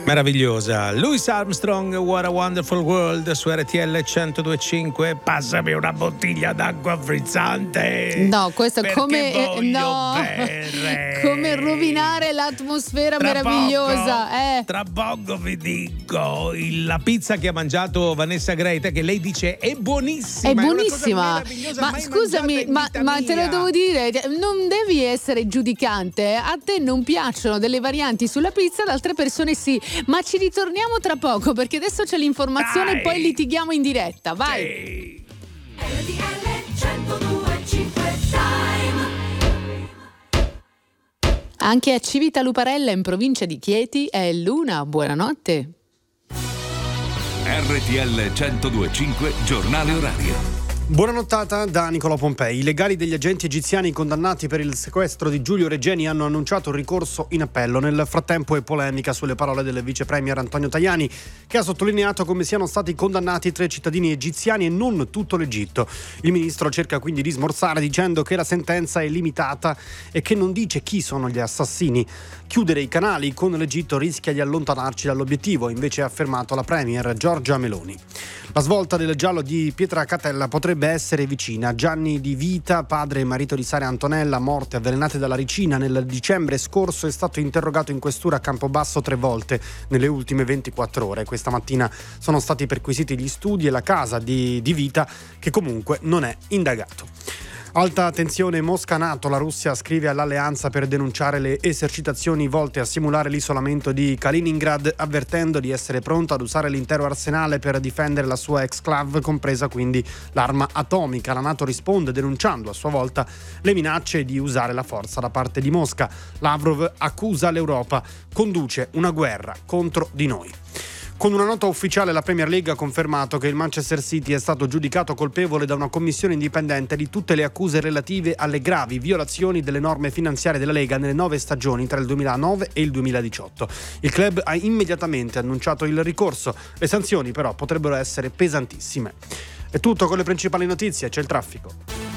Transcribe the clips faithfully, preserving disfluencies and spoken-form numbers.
Meravigliosa. Louis Armstrong, What a Wonderful World su R T L centodue e cinque. Passami una bottiglia d'acqua frizzante. No, questo è come no, come rovinare l'atmosfera tra meravigliosa. Poco, eh. Tra poco vi dico il, la pizza che ha mangiato Vanessa Greta, che lei dice è buonissima. È buonissima. È ma scusami, ma, ma te lo devo dire, non devi essere giudicante. A te non piacciono delle varianti sulla pizza, ad altre persone sì. Ma ci ritorniamo tra poco, perché adesso c'è l'informazione. Dai. E poi litighiamo in diretta. Vai. Sì. Anche a Civita Luparella, in provincia di Chieti, è l'una. Buonanotte. R T L centodue e cinque, giornale orario. Buonanottata da Nicolò Pompei. I legali degli agenti egiziani condannati per il sequestro di Giulio Regeni hanno annunciato un ricorso in appello. Nel frattempo è polemica sulle parole del vice premier Antonio Tajani, che ha sottolineato come siano stati condannati tre cittadini egiziani e non tutto l'Egitto. Il ministro cerca quindi di smorzare dicendo che la sentenza è limitata e che non dice chi sono gli assassini. Chiudere i canali con l'Egitto rischia di allontanarci dall'obiettivo, invece ha affermato la premier Giorgia Meloni. La svolta del giallo di Pietracatella potrebbe essere vicina. Gianni Di Vita, padre e marito di Sara Antonella, morte avvelenate dalla ricina nel dicembre scorso, è stato interrogato in questura a Campobasso tre volte nelle ultime ventiquattro ore. Questa mattina sono stati perquisiti gli studi e la casa di Di Vita, che comunque non è indagato. Alta tensione Mosca-NATO, la Russia scrive all'alleanza per denunciare le esercitazioni volte a simulare l'isolamento di Kaliningrad, avvertendo di essere pronta ad usare l'intero arsenale per difendere la sua exclave, compresa quindi l'arma atomica. La NATO risponde denunciando a sua volta le minacce di usare la forza da parte di Mosca. Lavrov accusa l'Europa, conduce una guerra contro di noi. Con una nota ufficiale la Premier League ha confermato che il Manchester City è stato giudicato colpevole da una commissione indipendente di tutte le accuse relative alle gravi violazioni delle norme finanziarie della Lega nelle nove stagioni tra il duemilanove e il duemiladiciotto. Il club ha immediatamente annunciato il ricorso, le sanzioni però potrebbero essere pesantissime. È tutto con le principali notizie, c'è il traffico.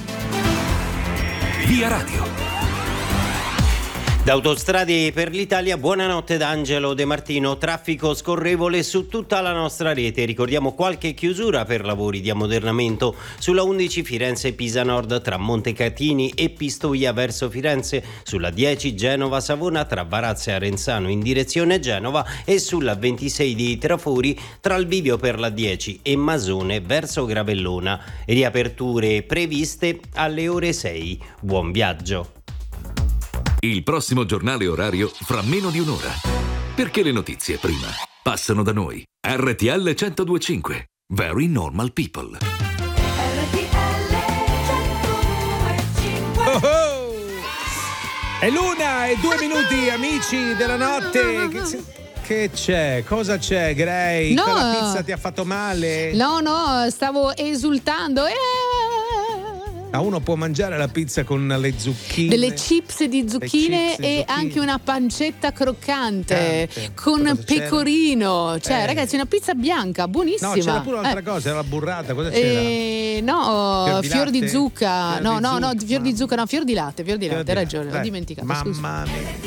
Via Radio. Da Autostrade per l'Italia, buonanotte da Angelo De Martino. Traffico scorrevole su tutta la nostra rete. Ricordiamo qualche chiusura per lavori di ammodernamento sulla undici Firenze-Pisa Nord tra Montecatini e Pistoia verso Firenze, sulla dieci Genova-Savona tra Varazze e Arenzano in direzione Genova e sulla ventisei di Trafori tra il bivio per la dieci e Masone verso Gravellona. Riaperture previste alle ore sei. Buon viaggio. Il prossimo giornale orario fra meno di un'ora. Perché le notizie prima passano da noi. R T L centodue e cinque. Very normal people. R T L centodue e cinque. Oh oh! È l'una e due minuti, amici della notte. Che, che c'è? Cosa c'è, Grey? No. La pizza ti ha fatto male? No, no, stavo esultando. Eh! Ma uno può mangiare la pizza con le zucchine, delle chips di zucchine chips e zucchine. Anche una pancetta croccante Croccante. con Cosa pecorino. c'era? Cioè, Eh. ragazzi, una pizza bianca, buonissima. No, c'era pure un'altra Eh. cosa, era la burrata, cosa c'era? Eh, no, Fior di fior di latte? zucca. Fior No, di no, no, zucca, fior di mamma. zucca, no, fior di latte, fior di Fior latte, di hai latte. ragione, l'ho Dai. dimenticato. Scusa. Mamma mia.